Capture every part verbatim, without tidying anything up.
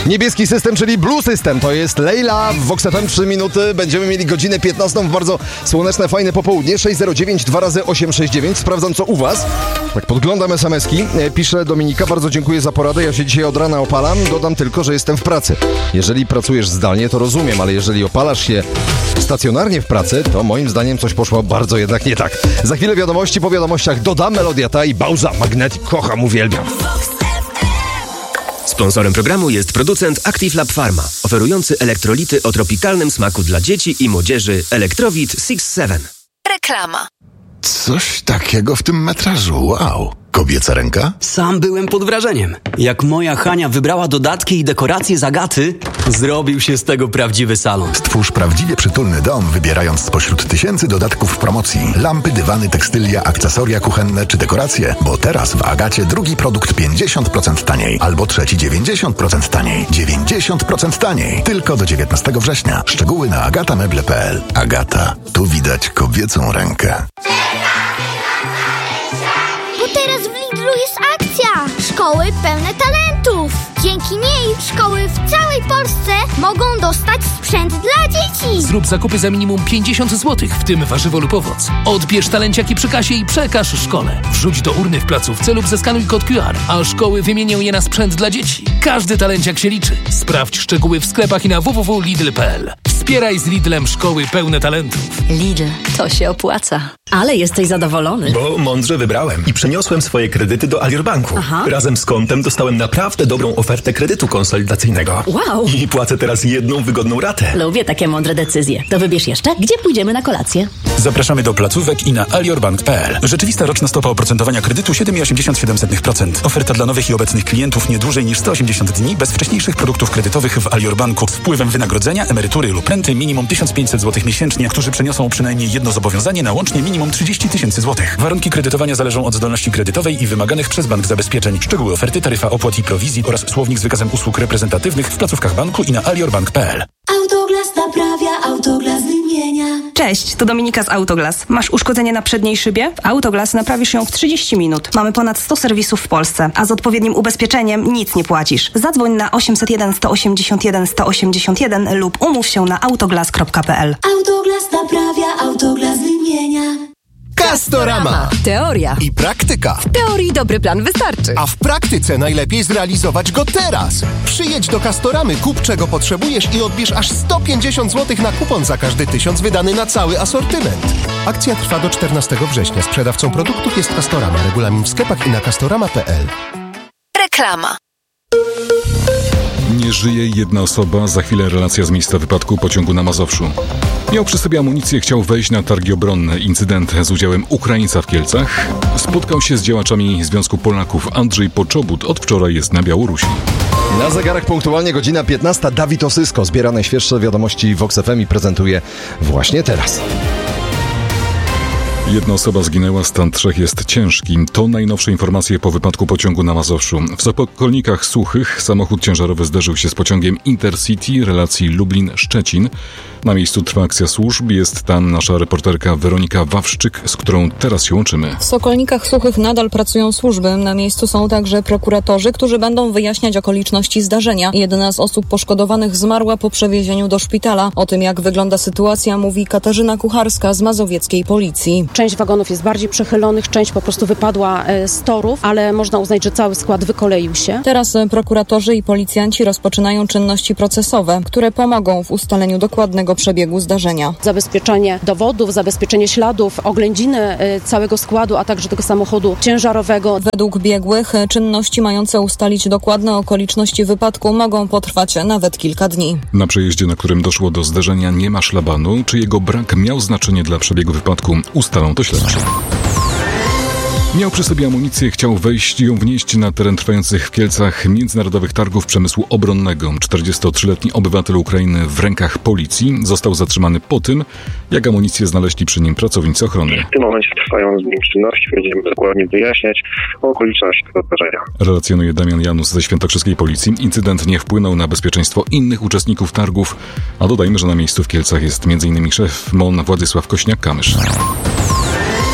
Niebieski system, czyli Blue System. To jest Leila w Vox F M. trzy minuty. Będziemy mieli godzinę piętnastą w bardzo słoneczne, fajne popołudnie. sześć zero dziewięć dwa razy osiem sześć dziewięć. Sprawdzam, co u was. Tak, podglądam es em eski. Pisze Dominika, bardzo dziękuję za poradę. Ja się dzisiaj od rana opalam. Dodam tylko, że jestem w pracy. Jeżeli pracujesz zdalnie, to rozumiem, ale jeżeli opalasz się stacjonarnie w pracy, to moim zdaniem coś poszło bardzo jednak nie tak. Za chwilę wiadomości, po wiadomościach dodam Melodia ta i Bauza Magnetic. Kocham, uwielbiam. Sponsorem programu jest producent Active Lab Pharma, oferujący elektrolity o tropikalnym smaku dla dzieci i młodzieży Electrowit six seven. Reklama. Coś takiego w tym metrażu, wow. Kobieca ręka? Sam byłem pod wrażeniem. Jak moja Hania wybrała dodatki i dekoracje z Agaty, zrobił się z tego prawdziwy salon. Stwórz prawdziwie przytulny dom, wybierając spośród tysięcy dodatków w promocji. Lampy, dywany, tekstylia, akcesoria kuchenne czy dekoracje. Bo teraz w Agacie drugi produkt pięćdziesiąt procent taniej. Albo trzeci dziewięćdziesiąt procent taniej. dziewięćdziesiąt procent taniej. Tylko do dziewiętnastego września. Szczegóły na agatameble kropka p l. Agata. Tu widać kobiecą rękę. Teraz w Lidlu jest akcja! Szkoły pełne talentów! Dzięki niej szkoły w całej Polsce mogą dostać sprzęt dla dzieci! Zrób zakupy za minimum pięćdziesiąt złotych, w tym warzywo lub owoc. Odbierz talenciaki przy kasie i przekaż szkole. Wrzuć do urny w placówce lub zeskanuj kod Q R, a szkoły wymienią je na sprzęt dla dzieci. Każdy talenciak się liczy. Sprawdź szczegóły w sklepach i na w w w kropka lidl kropka p l. Wspieraj z Lidlem szkoły pełne talentów. Lidl, to się opłaca. Ale jesteś zadowolony. Bo mądrze wybrałem i przeniosłem swoje kredyty do Alior Banku. Aha. Razem z kontem dostałem naprawdę dobrą ofertę kredytu konsolidacyjnego. Wow. I płacę teraz jedną wygodną ratę. Lubię takie mądre decyzje. To wybierz jeszcze, gdzie pójdziemy na kolację. Zapraszamy do placówek i na aliorbank kropka p l. Rzeczywista roczna stopa oprocentowania kredytu siedem przecinek osiemdziesiąt siedem procent. Oferta dla nowych i obecnych klientów nie dłużej niż sto osiemdziesiąt dni bez wcześniejszych produktów kredytowych w Alior Banku z wpływem wynagrodzenia, emerytury lub renty minimum tysiąc pięćset złotych miesięcznie, którzy przeniosą przynajmniej jedno zobowiązanie na łącznie minimum trzydzieści tysięcy złotych. Warunki kredytowania zależą od zdolności kredytowej i wymaganych przez bank zabezpieczeń. Szczegóły oferty, taryfa opłat i prowizji oraz słownik z wykazem usług reprezentatywnych w placówkach banku i na aliorbank kropka p l. Autoglas naprawia, Autoglas wymienia. Cześć, to Dominika z Autoglas. Masz uszkodzenie na przedniej szybie? W Autoglas naprawisz ją w trzydzieści minut. Mamy ponad sto serwisów w Polsce, a z odpowiednim ubezpieczeniem nic nie płacisz. Zadzwoń na osiemset jeden sto osiemdziesiąt jeden sto osiemdziesiąt jeden lub umów się na autoglas kropka p l. Autoglas naprawia, Autoglas wymienia. Castorama. Teoria I praktyka. W teorii dobry plan wystarczy. A w praktyce najlepiej zrealizować go teraz. Przyjedź do Castoramy, kup czego potrzebujesz i odbierz aż sto pięćdziesiąt złotych na kupon za każdy tysiąc wydany na cały asortyment. Akcja trwa do czternastego września. Sprzedawcą produktów jest Castorama. Regulamin w sklepach i na castorama kropka p l. Reklama. Nie żyje jedna osoba, za chwilę relacja z miejsca wypadku pociągu na Mazowszu. Miał przy sobie amunicję, chciał wejść na targi obronne. Incydent z udziałem Ukraińca w Kielcach. Spotkał się z działaczami Związku Polaków. Andrzej Poczobut od wczoraj jest na Białorusi. Na zegarach punktualnie godzina piętnasta. Dawid Osysko zbiera najświeższe wiadomości Vox F M i prezentuje właśnie teraz. Jedna osoba zginęła, stan trzech jest ciężki. To najnowsze informacje po wypadku pociągu na Mazowszu. W Sokolnikach Suchych samochód ciężarowy zderzył się z pociągiem Intercity relacji Lublin-Szczecin. Na miejscu trwa akcja służb. Jest tam nasza reporterka Weronika Wawrzyk, z którą teraz się łączymy. W Sokolnikach Suchych nadal pracują służby. Na miejscu są także prokuratorzy, którzy będą wyjaśniać okoliczności zdarzenia. Jedna z osób poszkodowanych zmarła po przewiezieniu do szpitala. O tym, jak wygląda sytuacja, mówi Katarzyna Kucharska z mazowieckiej policji. Część wagonów jest bardziej przechylonych, część po prostu wypadła z torów, ale można uznać, że cały skład wykoleił się. Teraz prokuratorzy i policjanci rozpoczynają czynności procesowe, które pomogą w ustaleniu dokładnego przebiegu zdarzenia. Zabezpieczenie dowodów, zabezpieczenie śladów, oględziny całego składu, a także tego samochodu ciężarowego. Według biegłych czynności mające ustalić dokładne okoliczności wypadku mogą potrwać nawet kilka dni. Na przejeździe, na którym doszło do zderzenia, nie ma szlabanu. Czy jego brak miał znaczenie dla przebiegu wypadku, ustalą to śledczy. Miał przy sobie amunicję, chciał wejść i ją wnieść na teren trwających w Kielcach Międzynarodowych Targów Przemysłu Obronnego. czterdziestotrzyletni obywatel Ukrainy w rękach policji został zatrzymany po tym, jak amunicję znaleźli przy nim pracownicy ochrony. W tym momencie trwają z nim czynności, będziemy dokładnie wyjaśniać okoliczności tego zdarzenia. Relacjonuje Damian Janus ze Świętokrzyskiej Policji. Incydent nie wpłynął na bezpieczeństwo innych uczestników targów, a dodajmy, że na miejscu w Kielcach jest m.in. szef M O N Władysław Kośniak-Kamysz.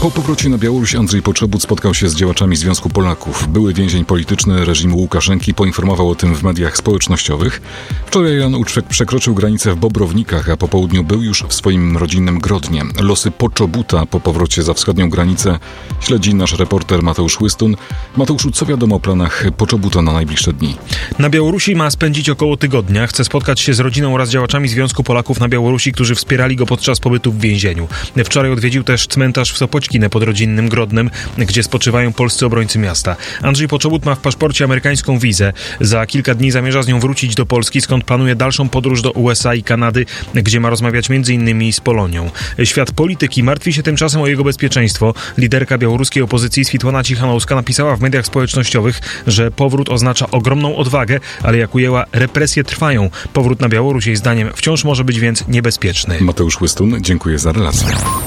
Po powrocie na Białoruś Andrzej Poczobut spotkał się z działaczami Związku Polaków. Były więzień polityczny reżimu Łukaszenki poinformował o tym w mediach społecznościowych. Wczoraj Jan Uczwek przekroczył granicę w Bobrownikach, a po południu był już w swoim rodzinnym Grodnie. Losy Poczobuta po powrocie za wschodnią granicę śledzi nasz reporter Mateusz Łystun. Mateuszu, co wiadomo o planach Poczobuta na najbliższe dni? Na Białorusi ma spędzić około tygodnia. Chce spotkać się z rodziną oraz działaczami Związku Polaków na Białorusi, którzy wspierali go podczas pobytu w więzieniu. Wczoraj odwiedził też cmentarz w Sopoćkinę pod rodzinnym Grodnem, gdzie spoczywają polscy obrońcy miasta. Andrzej Poczobut ma w paszporcie amerykańską wizę. Za kilka dni zamierza z nią wrócić do Polski, skąd planuje dalszą podróż do U S A i Kanady, gdzie ma rozmawiać między innymi z Polonią. Świat polityki martwi się tymczasem o jego bezpieczeństwo. Liderka białoruskiej opozycji Switłana Cichanouska napisała w mediach społecznościowych, że powrót oznacza ogromną odwagę, ale jak ujęła, represje trwają. Powrót na Białoruś jej zdaniem wciąż może być więc niebezpieczny. Mateusz Łystun, dziękuję za relację.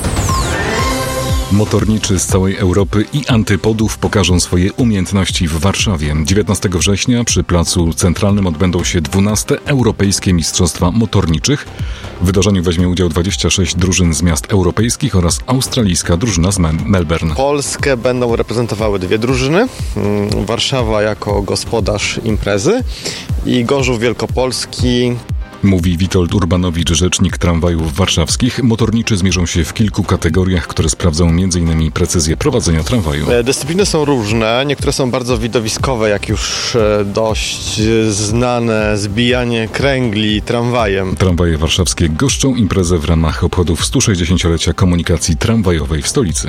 Motorniczy z całej Europy i antypodów pokażą swoje umiejętności w Warszawie. dziewiętnastego września przy Placu Centralnym odbędą się dwunaste Europejskie Mistrzostwa Motorniczych. W wydarzeniu weźmie udział dwadzieścia sześć drużyn z miast europejskich oraz australijska drużyna z Melbourne. Polskę będą reprezentowały dwie drużyny. Warszawa jako gospodarz imprezy i Gorzów Wielkopolski. Mówi Witold Urbanowicz, rzecznik tramwajów warszawskich. Motorniczy zmierzą się w kilku kategoriach, które sprawdzą między innymi precyzję prowadzenia tramwaju. Dyscypliny są różne, niektóre są bardzo widowiskowe, jak już dość znane zbijanie kręgli tramwajem. Tramwaje warszawskie goszczą imprezę w ramach obchodów stu sześćdziesięciolecia komunikacji tramwajowej w stolicy.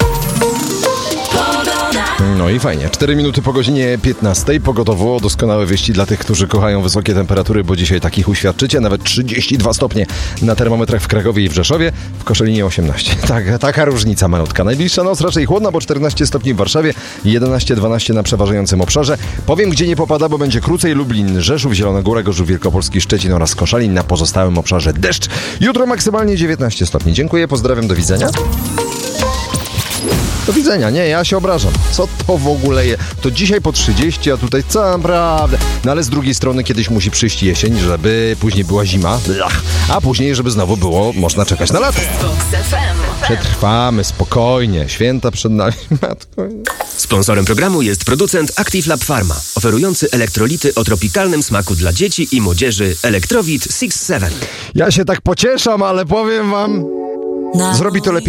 No i fajnie. cztery minuty po godzinie piętnastej. Pogotowo doskonałe wieści dla tych, którzy kochają wysokie temperatury, bo dzisiaj takich uświadczycie. Nawet trzydzieści dwa stopnie na termometrach w Krakowie i w Rzeszowie. W Koszalinie osiemnaście. Tak, taka różnica malutka. Najbliższa noc raczej chłodna, bo czternaście stopni w Warszawie, jedenaście dwanaście na przeważającym obszarze. Powiem, gdzie nie popada, bo będzie krócej. Lublin, Rzeszów, Zielona Góra, Gorzów Wielkopolski, Szczecin oraz Koszalin. Na pozostałym obszarze deszcz. Jutro maksymalnie dziewiętnaście stopni. Dziękuję, pozdrawiam, do widzenia. Do widzenia, nie, ja się obrażam. Co to w ogóle jest? To dzisiaj po trzydzieści, a tutaj co naprawdę. No ale z drugiej strony kiedyś musi przyjść jesień, żeby później była zima, blach, a później, żeby znowu było można czekać na lato. Przetrwamy spokojnie, święta przed nami, matko. Sponsorem programu jest producent Active Lab Pharma, oferujący elektrolity o tropikalnym smaku dla dzieci i młodzieży Electrowit six seven. Ja się tak pocieszam, ale powiem wam, zrobi to lepiej